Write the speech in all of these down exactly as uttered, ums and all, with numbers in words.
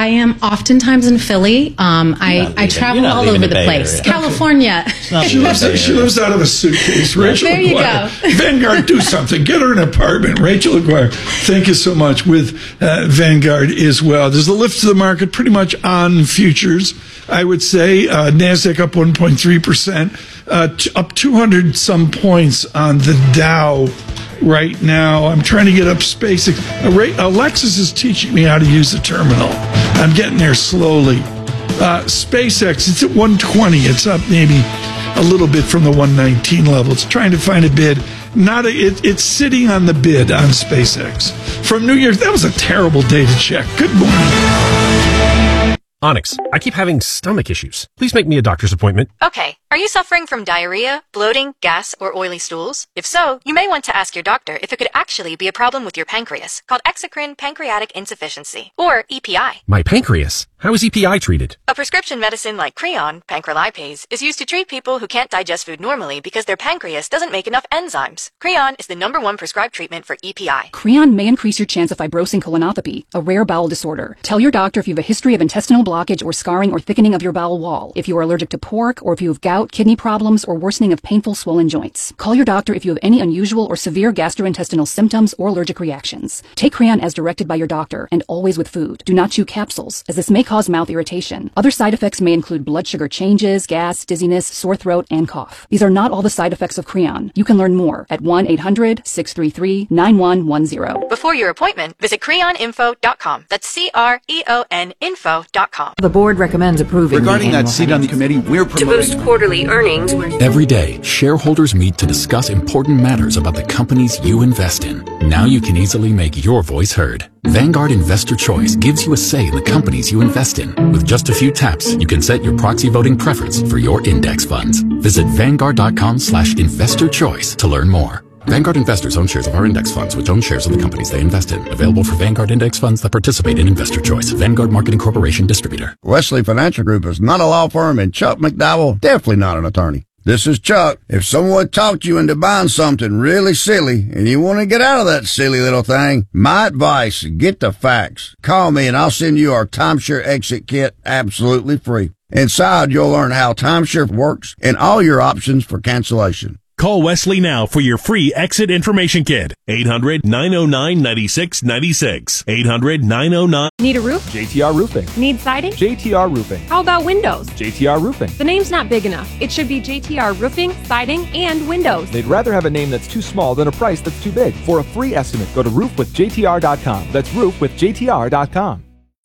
am oftentimes in Philly. Um, I, I travel all over the place. Area. California. She lives, she lives out of a suitcase. Rachel there you Aguirre. go. Vanguard, do something. Get her an apartment. Rachel Aguirre, thank you so much with uh, Vanguard as well. There's a lift to the market pretty much on futures, I would say. Uh, NASDAQ up one point three percent, uh, t- up two hundred some points on the Dow right now. I'm trying to get up SpaceX. Alexis is teaching me how to use the terminal. I'm getting there slowly. Uh, SpaceX, it's at one twenty. It's up maybe a little bit from the one nineteen level. It's trying to find a bid. Not a, it, it's sitting on the bid on SpaceX. From New York, that was a terrible day to check. Good morning. Onyx, I keep having stomach issues. Please make me a doctor's appointment. Okay. Are you suffering from diarrhea, bloating, gas, or oily stools? If so, you may want to ask your doctor if it could actually be a problem with your pancreas, called exocrine pancreatic insufficiency, or E P I. My pancreas? How is E P I treated? A prescription medicine like Creon, pancrelipase, is used to treat people who can't digest food normally because their pancreas doesn't make enough enzymes. Creon is the number one prescribed treatment for E P I. Creon may increase your chance of fibrosing colonopathy, a rare bowel disorder. Tell your doctor if you have a history of intestinal blockage or scarring or thickening of your bowel wall, if you are allergic to pork, or if you have gout, kidney problems, or worsening of painful swollen joints. Call your doctor if you have any unusual or severe gastrointestinal symptoms or allergic reactions. Take Creon as directed by your doctor, and always with food. Do not chew capsules, as this may cause mouth irritation. Other side effects may include blood sugar changes, gas, dizziness, sore throat, and cough. These are not all the side effects of Creon. You can learn more at one eight hundred, six three three, nine one one zero. Before your appointment, visit creon info dot com. That's C R E O N info dot com. The board recommends approving regarding that seat on the committee. We're promoting to boost quarterly earnings. Every day, shareholders meet to discuss important matters about the companies you invest in. Now you can easily make your voice heard. Vanguard Investor Choice gives you a say in the companies you invest in. With just a few taps, you can set your proxy voting preference for your index funds. Visit vanguard.com slash investor choice to learn more. Vanguard investors own shares of our index funds, which own shares of the companies they invest in. Available for Vanguard index funds that participate in Investor Choice. Vanguard Marketing Corporation Distributor. Wesley Financial Group is not a law firm, and Chuck McDowell definitely not an attorney. This is Chuck. If someone talked you into buying something really silly and you want to get out of that silly little thing, my advice, get the facts. Call me and I'll send you our timeshare exit kit absolutely free. Inside, you'll learn how timeshare works and all your options for cancellation. Call Wesley now for your free exit information kit. eight hundred, nine oh nine, nine six nine six. eight hundred, nine oh nine. Need a roof? J T R Roofing. Need siding? J T R Roofing. How about windows? J T R Roofing. The name's not big enough. It should be J T R Roofing, Siding, and Windows. They'd rather have a name that's too small than a price that's too big. For a free estimate, go to roof with J T R dot com. That's roof with J T R dot com.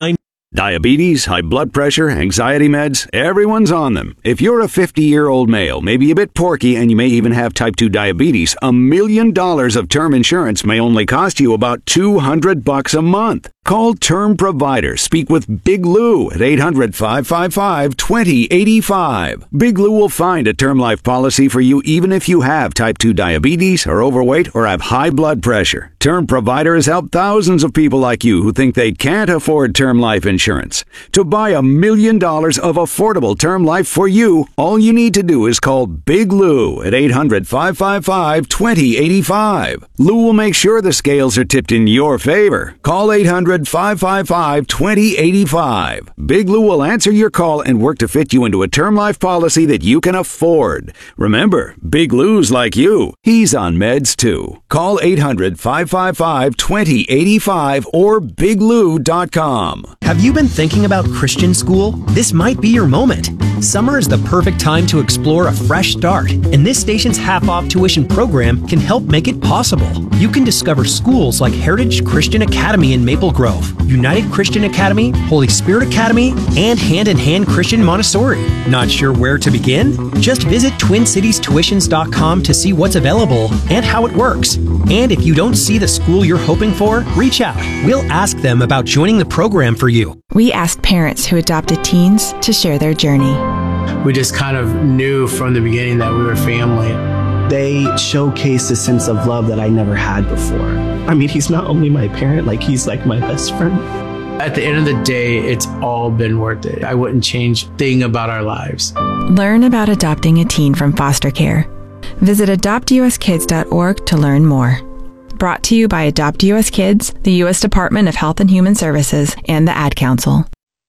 Diabetes, high blood pressure, anxiety meds, everyone's on them. If you're a fifty-year-old male, maybe a bit porky, and you may even have type two diabetes, a million dollars of term insurance may only cost you about two hundred bucks a month. Call Term Provider. Speak with Big Lou at eight hundred, five five five, two oh eight five. Big Lou will find a term life policy for you even if you have type two diabetes, are overweight, or have high blood pressure. Term Provider has helped thousands of people like you who think they can't afford term life insurance. To buy a million dollars of affordable term life for you, all you need to do is call Big Lou at eight hundred, five five five, two oh eight five. Lou will make sure the scales are tipped in your favor. Call eight hundred, five five five, two oh eight five. Big Lou will answer your call and work to fit you into a term life policy that you can afford. Remember, Big Lou's like you. He's on meds too. Call eight hundred, five five five, two oh eight five or big lou dot com. Have you been thinking about Christian school? This might be your moment. Summer is the perfect time to explore a fresh start, and this station's half-off tuition program can help make it possible. You can discover schools like Heritage Christian Academy in Maple Grove, United Christian Academy, Holy Spirit Academy, and Hand in Hand Christian Montessori. Not sure where to begin? Just visit twin cities tuitions dot com to see what's available and how it works. And if you don't see the school you're hoping for, reach out. We'll ask them about joining the program for you. We asked parents who adopted teens to share their journey. We just kind of knew from the beginning that we were family. They showcase a sense of love that I never had before. I mean, he's not only my parent, like he's like my best friend. At the end of the day, it's all been worth it. I wouldn't change a thing about our lives. Learn about adopting a teen from foster care. Visit adopt u s kids dot org to learn more. Brought to you by Adopt U S Kids, the U S Department of Health and Human Services, and the Ad Council.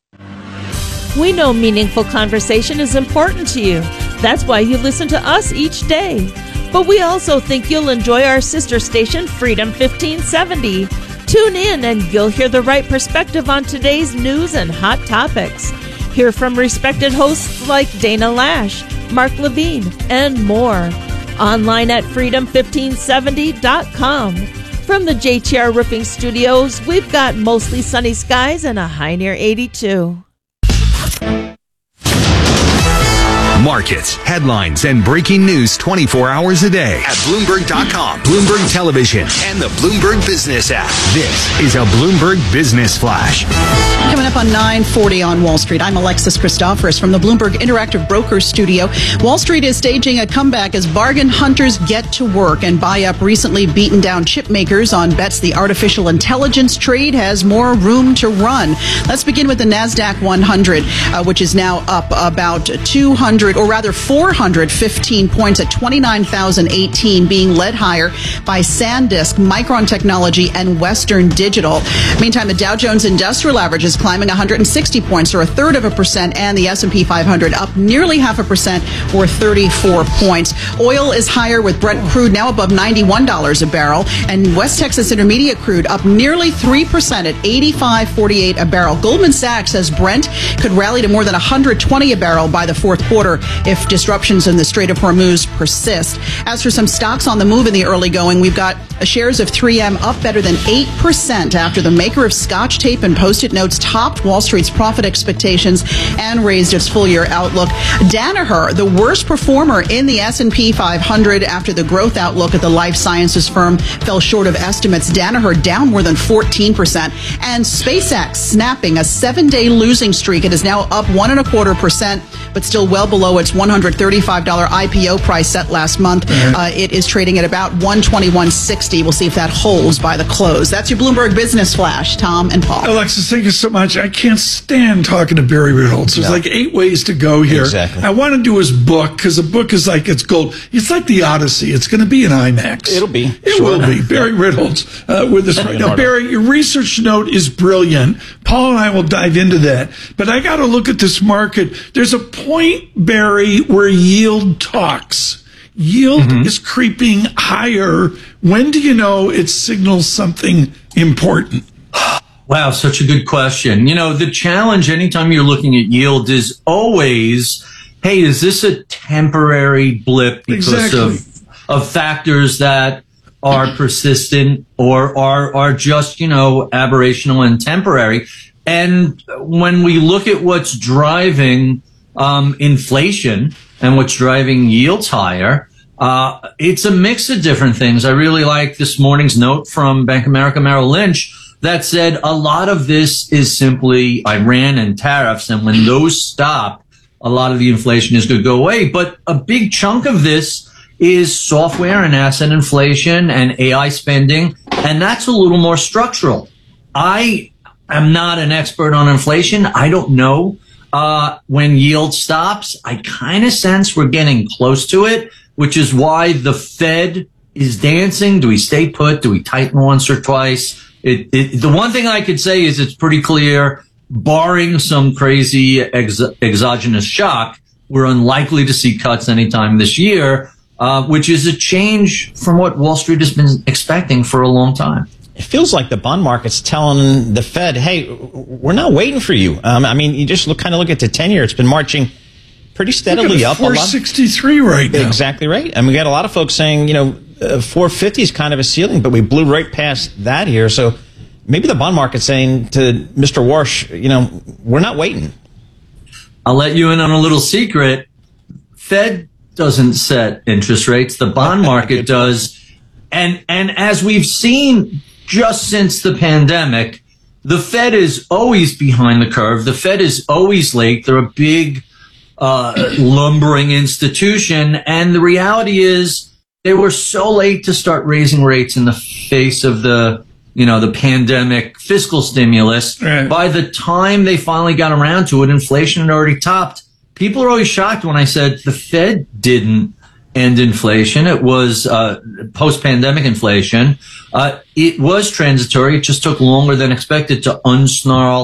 We know meaningful conversation is important to you. That's why you listen to us each day. But we also think you'll enjoy our sister station, Freedom fifteen seventy. Tune in and you'll hear the right perspective on today's news and hot topics. Hear from respected hosts like Dana Lash, Mark Levine, and more. Online at freedom fifteen seventy dot com. From the J T R Roofing Studios, we've got mostly sunny skies and a high near eighty-two. Markets, headlines, and breaking news twenty-four hours a day at Bloomberg dot com, Bloomberg Television, and the Bloomberg Business app. This is a Bloomberg Business Flash. Coming up on nine forty on Wall Street, I'm Alexis Christoforous from the Bloomberg Interactive Brokers Studio. Wall Street is staging a comeback as bargain hunters get to work and buy up recently beaten down chip makers on bets the artificial intelligence trade has more room to run. Let's begin with the NASDAQ one hundred, uh, which is now up about two hundred, or rather four hundred fifteen points at twenty-nine thousand eighteen, being led higher by SanDisk, Micron Technology, and Western Digital. Meantime, the Dow Jones Industrial Average is climbing one hundred sixty points, or a third of a percent, and the S and P five hundred up nearly half a percent, or thirty-four points. Oil is higher, with Brent crude now above ninety-one dollars a barrel, and West Texas Intermediate crude up nearly three percent at eighty-five forty-eight a barrel. Goldman Sachs says Brent could rally to more than one hundred twenty a barrel by the fourth quarter if disruptions in the Strait of Hormuz persist. As for some stocks on the move in the early going, we've got shares of three M up better than eight percent after the maker of Scotch tape and Post-it notes topped Wall Street's profit expectations and raised its full-year outlook. Danaher, the worst performer in the S and P five hundred after the growth outlook at the life sciences firm fell short of estimates. Danaher down more than fourteen percent. And SpaceX snapping a seven-day losing streak. It is now up one and a quarter percent, but still well below its one hundred thirty-five dollars I P O price set last month. Uh, it is trading at about one twenty-one sixty. We'll see if that holds by the close. That's your Bloomberg Business Flash. Tom and Paul. Alexis, thank you so much. I can't stand talking to Barry Ritholtz. There's no. like eight ways to go here. Exactly. I want to do his book because the book is like it's gold. It's like the Odyssey. It's going to be in IMAX. It'll be. It sure. will be. Barry Ritholtz uh, with us right now. Barry, your research note is brilliant. Paul and I will dive into that. But I got to look at this market. There's a point, Barry, where yield talks. Yield mm-hmm. is creeping higher. When do you know it signals something important? Wow, such a good question. You know, the challenge anytime you're looking at yield is always, hey, is this a temporary blip because exactly. of of factors that are persistent or are are just, you know, aberrational and temporary? And when we look at what's driving um, inflation and what's driving yields higher, uh, it's a mix of different things. I really like this morning's note from Bank of America Merrill Lynch that said a lot of this is simply Iran and tariffs, and when those stop, a lot of the inflation is going to go away. But a big chunk of this is software and asset inflation and A I spending, and that's a little more structural. I am not an expert on inflation. I don't know uh, when yield stops. I kind of sense we're getting close to it, which is why the Fed is dancing. Do we stay put? Do we tighten once or twice? It, it, the one thing I could say is it's pretty clear, barring some crazy ex- exogenous shock, we're unlikely to see cuts anytime this year, uh, which is a change from what Wall Street has been expecting for a long time. It feels like the bond market's telling the Fed, hey, we're not waiting for you. Um, I mean, you just look kind of look at the ten-year. It's been marching pretty steadily up. four sixty-three right now. Exactly right. And we got a lot of folks saying, you know, uh, four fifty is kind of a ceiling, but we blew right past that here. So maybe the bond market's saying to Mister Warsh, you know, we're not waiting. I'll let you in on a little secret. Fed doesn't set interest rates. The bond market does. And, and as we've seen just since the pandemic, the Fed is always behind the curve. The Fed is always late. They're a big, uh, lumbering institution. And the reality is they were so late to start raising rates in the face of the, you know, the pandemic fiscal stimulus. Right. By the time they finally got around to it, inflation had already topped. People are always shocked when I said the Fed didn't end inflation. It was uh, post-pandemic inflation. Uh, it was transitory. It just took longer than expected to unsnarl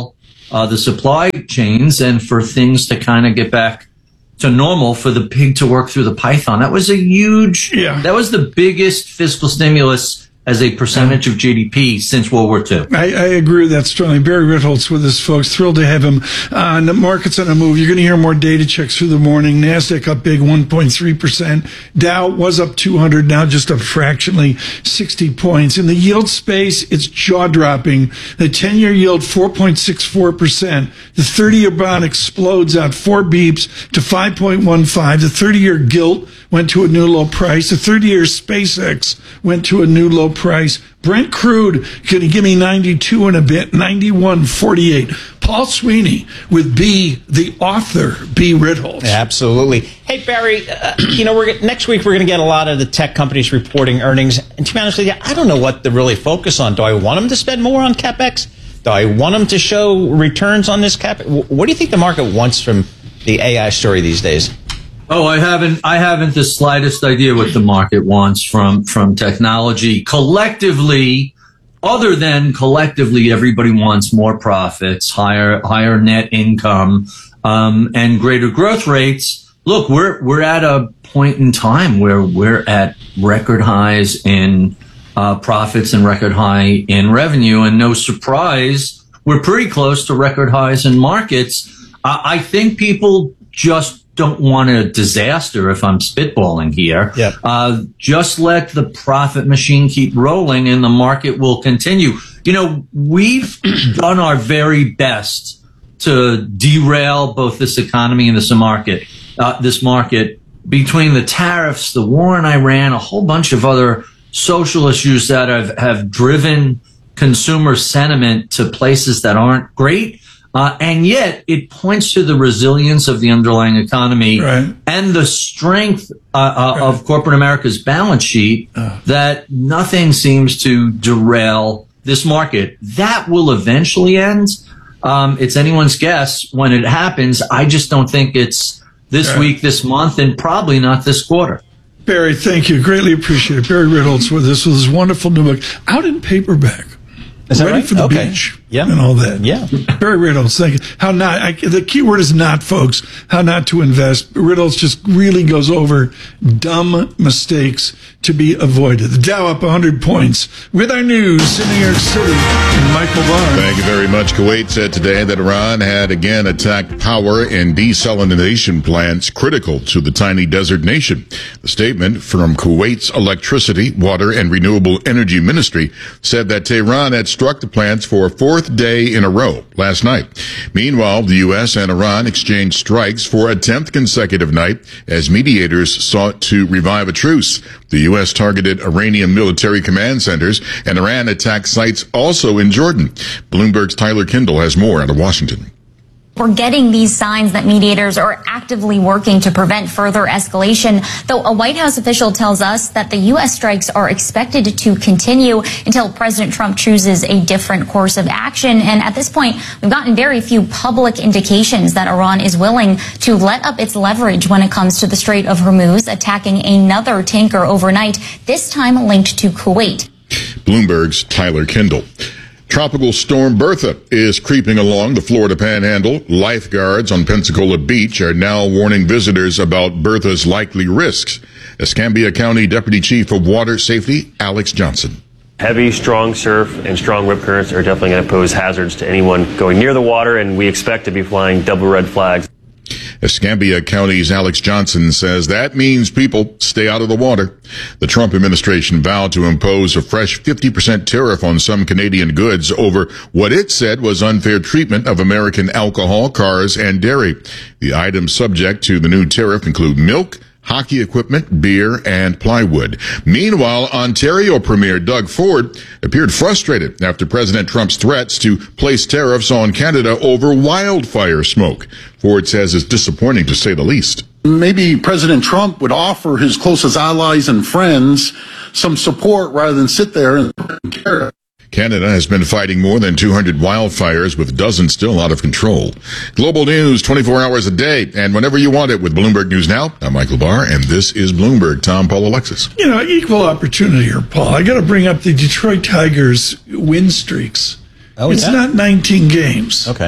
uh, the supply chains and for things to kind of get back to normal, for the pig to work through the python. That was a huge, yeah. that was the biggest fiscal stimulus as a percentage of G D P since World War Two. I, I agree with that strongly. Barry Ritholtz with us, folks. Thrilled to have him on the markets on the move. You're going to hear more data checks through the morning. NASDAQ up big, one point three percent. Dow was up two hundred, now just up fractionally, sixty points. In the yield space, it's jaw-dropping. The ten-year yield, four point six four percent. The thirty-year bond explodes out four beeps to five point one five. The thirty-year gilt went to a new low price. The thirty-year SpaceX went to a new low price. Brent crude, can you give me ninety-two and a bit? ninety-one forty-eight. Paul Sweeney with B, the author, B. Ritholtz. Absolutely. Hey, Barry, uh, you know, we're next week we're going to get a lot of the tech companies reporting earnings. And to be honest with you, I don't know what to really focus on. Do I want them to spend more on CapEx? Do I want them to show returns on this CapEx? What do you think the market wants from the A I story these days? Oh, I haven't. I haven't the slightest idea what the market wants from from technology collectively. Other than collectively, everybody wants more profits, higher higher net income, um, and greater growth rates. Look, we're we're at a point in time where we're at record highs in uh, profits and record high in revenue, and no surprise, we're pretty close to record highs in markets. Uh, I think people just don't want a disaster, if I'm spitballing here. Yep. Uh, just let the profit machine keep rolling and the market will continue. You know, we've done our very best to derail both this economy and this market, uh, this market between the tariffs, the war in Iran, a whole bunch of other social issues that have, have driven consumer sentiment to places that aren't great. Uh, and yet it points to the resilience of the underlying economy right. and the strength uh, uh, right. of corporate America's balance sheet uh. that nothing seems to derail this market. That will eventually end. Um, it's anyone's guess when it happens. I just don't think it's this right. week, this month, and probably not this quarter. Barry, thank you. Greatly appreciate it. Barry Ritholtz with us with his wonderful new book, out in paperback. Is that Ready right? for the okay. beach yeah. and all that. Yeah. Barry Ritholtz, thank you. How not, I, the key word is not, folks, how not to invest. Ritholtz just really goes over dumb mistakes to be avoided. The Dow up one hundred points. With our news in New York City, Michael Barr. Thank you very much. Kuwait said today that Iran had again attacked power and desalination plants critical to the tiny desert nation. The statement from Kuwait's Electricity, Water, and Renewable Energy Ministry said that Tehran had struck the plants for a fourth day in a row last night. Meanwhile, the U S and Iran exchanged strikes for a tenth consecutive night as mediators sought to revive a truce. The U S targeted Iranian military command centers, and Iran attacked sites also in Jordan. Bloomberg's Tyler Kindle has more out of Washington. We're getting these signs that mediators are actively working to prevent further escalation, though a White House official tells us that the U S strikes are expected to continue until President Trump chooses a different course of action. And at this point, we've gotten very few public indications that Iran is willing to let up its leverage when it comes to the Strait of Hormuz, attacking another tanker overnight, this time linked to Kuwait. Bloomberg's Tyler Kindle. Tropical storm Bertha is creeping along the Florida Panhandle. Lifeguards on Pensacola Beach are now warning visitors about Bertha's likely risks. Escambia County Deputy Chief of Water Safety, Alex Johnson. Heavy, strong surf and strong rip currents are definitely going to pose hazards to anyone going near the water, and we expect to be flying double red flags. Escambia County's Alex Johnson says that means people stay out of the water. The Trump administration vowed to impose a fresh fifty percent tariff on some Canadian goods over what it said was unfair treatment of American alcohol, cars, and dairy. The items subject to the new tariff include milk, hockey equipment, beer, and plywood. Meanwhile, Ontario Premier Doug Ford appeared frustrated after President Trump's threats to place tariffs on Canada over wildfire smoke. Ford says it's disappointing, to say the least. Maybe President Trump would offer his closest allies and friends some support rather than sit there and care. Canada has been fighting more than two hundred wildfires, with dozens still out of control. Global news twenty-four hours a day, and whenever you want it with Bloomberg News Now. I'm Michael Barr, and this is Bloomberg. Tom, Paul, Alexis. You know, equal opportunity here, Paul. I got to bring up the Detroit Tigers win streaks. Oh, it's yeah? not nineteen games. Okay.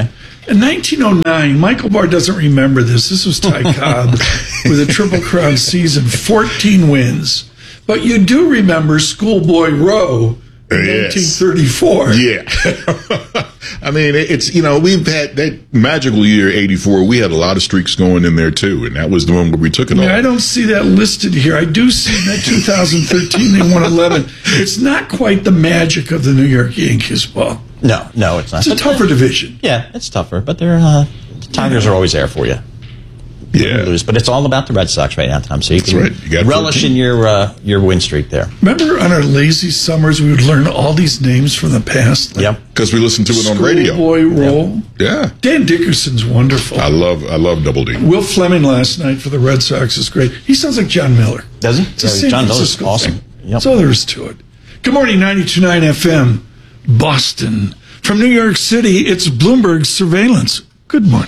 In nineteen oh nine, Michael Barr doesn't remember this. This was Ty Cobb with a Triple Crown season, fourteen wins. But you do remember Schoolboy Rowe in Yes. nineteen thirty-four. Yeah. I mean, it's, you know, we've had that magical year, eighty-four. We had a lot of streaks going in there, too. And that was the one where we took it I mean, all. I don't see that listed here. I do see that two thousand thirteen they won eleven. It's not quite the magic of the New York Yankees, Paul. No, no, it's not. It's a tougher division. Yeah, it's tougher, but they're uh, the Tigers are always there for you. Yeah, lose, but it's all about the Red Sox right now, Tom. So you That's can right. You got relish fourteen. in your uh, your win streak there. Remember on our lazy summers, we would learn all these names from the past? Like Yep. Because we listened to it on radio. Schoolboy Roll. Yeah. Dan Dickerson's wonderful. I love I love Double D. Will Fleming last night for the Red Sox is great. He sounds like John Miller. Does he? It's a Yeah, San John Miller's Francisco awesome. thing. Yep. That's all there is to it. Good morning, ninety-two point nine F M, Boston. From New York City, it's Bloomberg Surveillance. Good morning.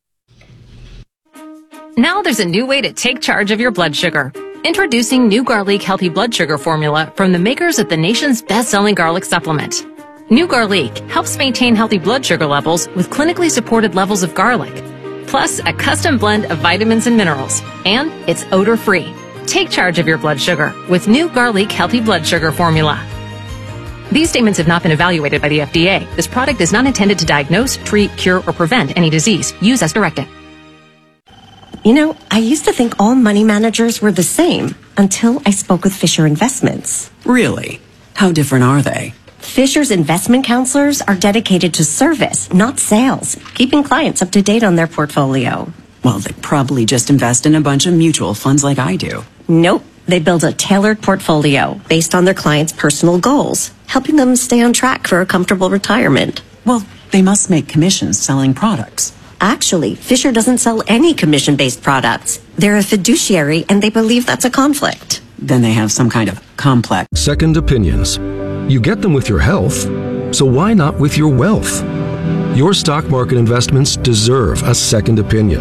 Now there's a new way to take charge of your blood sugar. Introducing new Garlic Healthy Blood Sugar Formula from the makers of the nation's best-selling garlic supplement. New Garlic helps maintain healthy blood sugar levels with clinically supported levels of garlic, plus a custom blend of vitamins and minerals, and it's odor-free. Take charge of your blood sugar with New Garlic Healthy Blood Sugar Formula. These statements have not been evaluated by the F D A. This product is not intended to diagnose, treat, cure, or prevent any disease. Use as directed. You know, I used to think all money managers were the same until I spoke with Fisher Investments. Really? How different are they? Fisher's investment counselors are dedicated to service, not sales, keeping clients up to date on their portfolio. Well, they probably just invest in a bunch of mutual funds like I do. Nope. They build a tailored portfolio based on their clients' personal goals, helping them stay on track for a comfortable retirement. Well, they must make commissions selling products. Actually, Fisher doesn't sell any commission-based products. They're a fiduciary, and they believe that's a conflict. Then they have some kind of complex. Second opinions. You get them with your health, so why not with your wealth? Your stock market investments deserve a second opinion.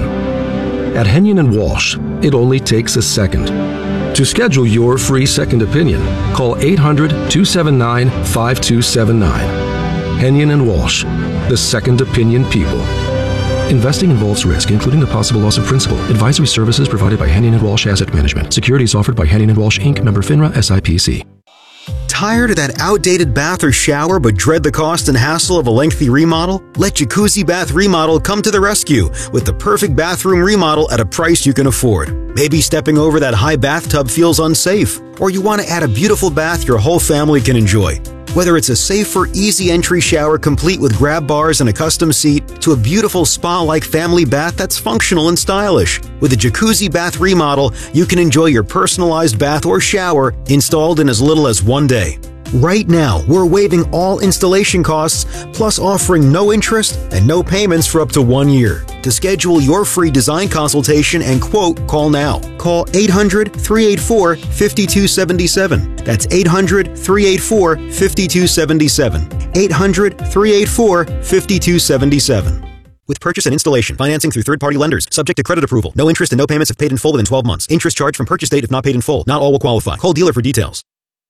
At Henyon and Walsh, it only takes a second. To schedule your free second opinion, call eight hundred, two seven nine, five two seven nine. Henyon and Walsh, the second opinion people. Investing involves risk, including the possible loss of principal. Advisory services provided by Henyon and Walsh Asset Management. Securities offered by Henyon and Walsh, Incorporated. Member FINRA S I P C. Tired of that outdated bath or shower but dread the cost and hassle of a lengthy remodel? Let Jacuzzi Bath Remodel come to the rescue with the perfect bathroom remodel at a price you can afford. Maybe stepping over that high bathtub feels unsafe, or you want to add a beautiful bath your whole family can enjoy. Whether it's a safer, easy entry shower complete with grab bars and a custom seat, to a beautiful spa-like family bath that's functional and stylish. With a Jacuzzi Bath Remodel, you can enjoy your personalized bath or shower installed in as little as one day. Right now, we're waiving all installation costs, plus offering no interest and no payments for up to one year. To schedule your free design consultation and quote, call now. Call eight hundred, three eight four, five two seven seven. That's eight hundred, three eight four, five two seven seven. eight hundred, three eight four, five two seven seven. With purchase and installation, financing through third-party lenders, subject to credit approval. No interest and no payments if paid in full within twelve months. Interest charged from purchase date if not paid in full. Not all will qualify. Call dealer for details.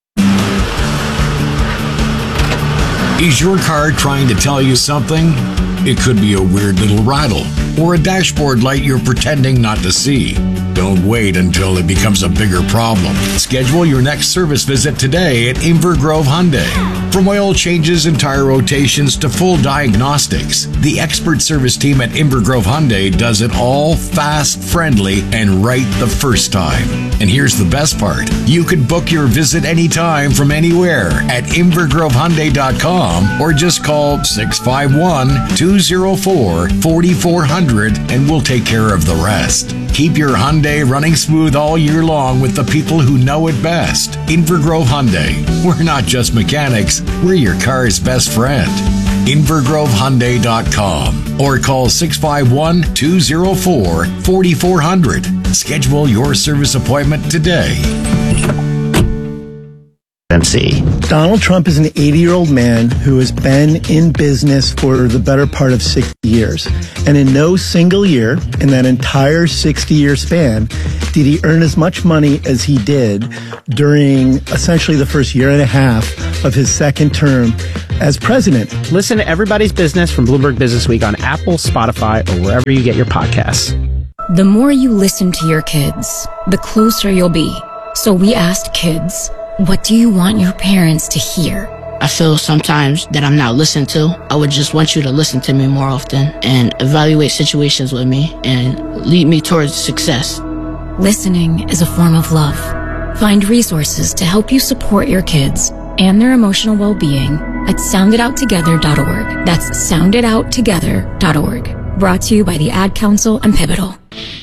Is your car trying to tell you something? It could be a weird little rattle or a dashboard light you're pretending not to see. Don't wait until it becomes a bigger problem. Schedule your next service visit today at Inver Grove Hyundai. From oil changes and tire rotations to full diagnostics, the expert service team at Inver Grove Hyundai does it all fast, friendly, and right the first time. And here's the best part. You can book your visit anytime from anywhere at inver grove hyundai dot com or just call six five one, two zero four, four four zero zero and we'll take care of the rest. Keep your Hyundai running smooth all year long with the people who know it best. Inver Grove Hyundai. We're not just mechanics, we're your car's best friend. inver grove hyundai dot com or call six five one, two zero four, four four zero zero. Schedule your service appointment today. presidency. Donald Trump is an eighty-year-old man who has been in business for the better part of sixty years. And in no single year, in that entire sixty-year span, did he earn as much money as he did during essentially the first year and a half of his second term as president. Listen to Everybody's Business from Bloomberg Business Week on Apple, Spotify, or wherever you get your podcasts. The more you listen to your kids, the closer you'll be. So we asked kids, what do you want your parents to hear? I feel sometimes that I'm not listened to. I would just want you to listen to me more often and evaluate situations with me and lead me towards success. Listening is a form of love. Find resources to help you support your kids and their emotional well-being at sound it out together dot org. That's sound it out together dot org. Brought to you by the Ad Council and Pivotal.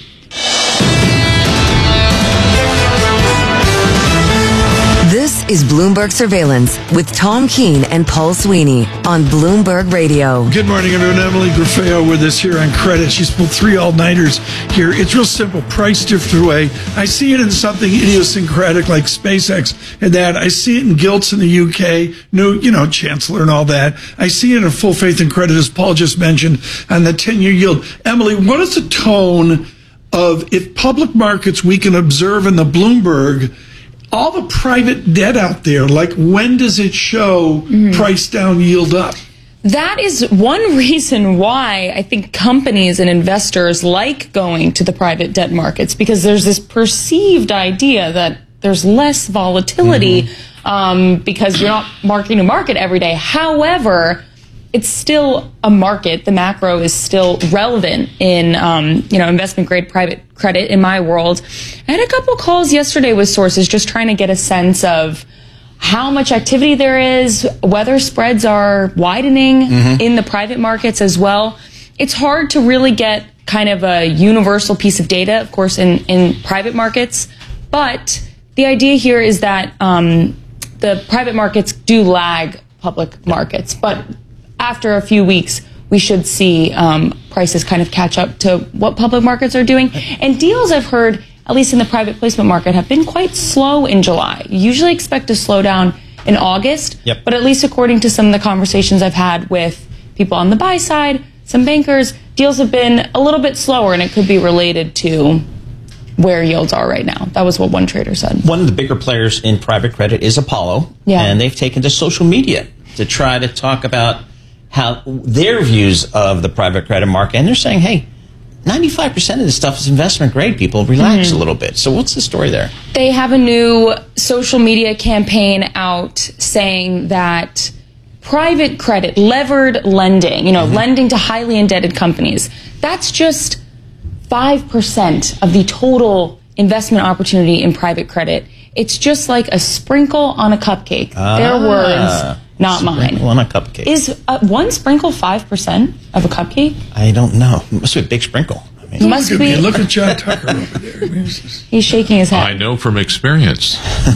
This is Bloomberg Surveillance with Tom Keene and Paul Sweeney on Bloomberg Radio. Good morning, everyone. Emily Grafeo with us here on credit. She's pulled three all-nighters here. It's real simple. Price drifted away. I see it in something idiosyncratic like SpaceX and that. I see it in gilts in the U K, new, you know, chancellor and all that. I see it in full faith and credit, as Paul just mentioned, on the ten-year yield. Emily, what is the tone of if public markets we can observe in the Bloomberg, all the private debt out there, like when does it show mm-hmm. price down, yield up? That is one reason why I think companies and investors like going to the private debt markets, because there's this perceived idea that there's less volatility mm-hmm. um, because you're not marking to market every day. However, it's still a market. The macro is still relevant in, um, you know, investment grade private credit in my world. I had a couple calls yesterday with sources just trying to get a sense of how much activity there is, whether spreads are widening mm-hmm. in the private markets as well. It's hard to really get kind of a universal piece of data, of course, in, in private markets. But the idea here is that um, the private markets do lag public markets. But after a few weeks, we should see um, prices kind of catch up to what public markets are doing. And deals, I've heard, at least in the private placement market, have been quite slow in July. You usually expect to slow down in August, yep. but at least according to some of the conversations I've had with people on the buy side, some bankers, deals have been a little bit slower, and it could be related to where yields are right now. That was what one trader said. One of the bigger players in private credit is Apollo, yeah. and they've taken to social media to try to talk about how their views of the private credit market, and they're saying, hey, ninety-five percent of this stuff is investment grade. People relax mm-hmm. a little bit. So what's the story there? They have a new social media campaign out saying that private credit, levered lending, you know, mm-hmm. lending to highly indebted companies, that's just five percent of the total investment opportunity in private credit. It's just like a sprinkle on a cupcake. Ah. Their words, not mine. On a cupcake. Is uh, one sprinkle five percent of a cupcake? I don't know. It must be a big sprinkle. I mean, must be. Look at John Tucker over there. He's shaking his head. I know from experience.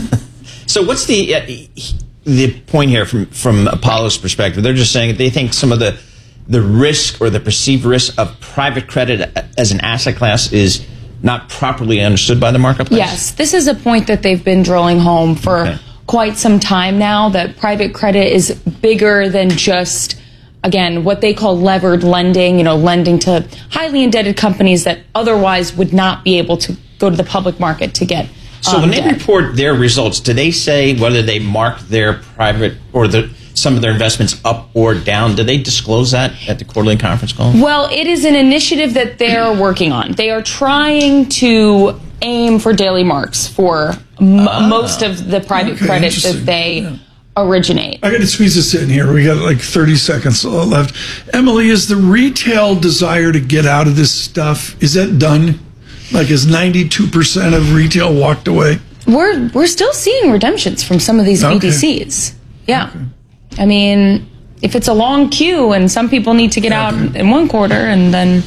So what's the uh, the point here from, from Apollo's perspective? They're just saying they think some of the, the risk or the perceived risk of private credit as an asset class is not properly understood by the marketplace? Yes. This is a point that they've been drilling home for okay. quite some time now, that private credit is bigger than just, again, what they call levered lending, you know, lending to highly indebted companies that otherwise would not be able to go to the public market to get. So um, when they debt. report their results, do they say whether they mark their private or the some of their investments up or down? Do they disclose that at the quarterly conference call? Well, it is an initiative that they're working on. They are trying to aim for daily marks for m- ah. most of the private okay, credit that they yeah. originate. I got to squeeze this in here. We got like thirty seconds left. Emily, is the retail desire to get out of this stuff, is that done? Like, is ninety-two percent of retail walked away? We're we're still seeing redemptions from some of these okay. B D Cs. Yeah. Okay. I mean, if it's a long queue and some people need to get okay. out in one quarter and then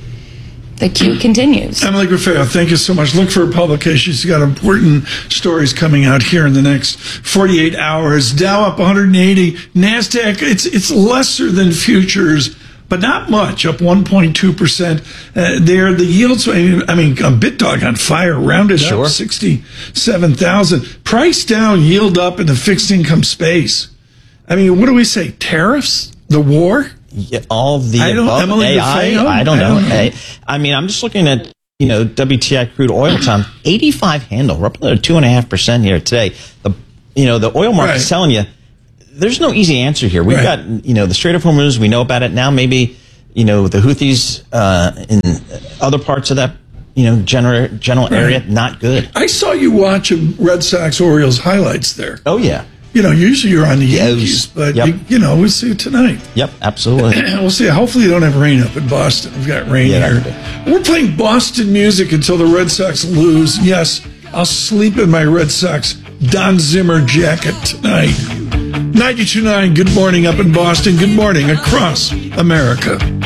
the queue continues. Emily Grafeo, thank you so much. Look for her publication. She's got important stories coming out here in the next forty-eight hours. Dow up one hundred eighty. NASDAQ, it's it's lesser than futures, but not much, up one point two percent. Uh, there, the yields, I mean, I mean, a BitDog on fire, rounded Sure. up sixty-seven thousand. Price down, yield up in the fixed income space. I mean, what do we say? Tariffs? The war? Yeah, all of the I don't- above, Emily A I, DeFeo? I don't I know. don't know. I, I mean, I'm just looking at, you know, W T I crude oil time, eighty-five handle. We're up another two and a half percent here today. The, you know, the oil market's Right. telling you there's no easy answer here. We've Right. got, you know, the Strait of Hormuz. We know about it now. Maybe, you know, the Houthis uh, in other parts of that, you know, general general area, Right. not good. I saw you watching Red Sox Orioles highlights there. Oh yeah. You know, usually you're on the Yes. Yankees, but, Yep. you, you know, we'll see tonight. Yep, absolutely. We'll see. Hopefully, you don't have rain up in Boston. We've got rain Yeah, here. that'd We're playing Boston music until the Red Sox lose. Yes, I'll sleep in my Red Sox Don Zimmer jacket tonight. ninety-two point nine, good morning up in Boston. Good morning across America.